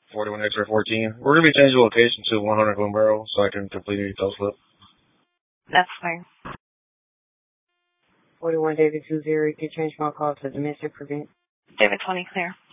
41 X-ray 14. We're going to be changing the location to 100 Gloom Barrel so I can complete a detail slip. That's fine. 41 David 20, you can change my call to domestic prevent. David 20, clear.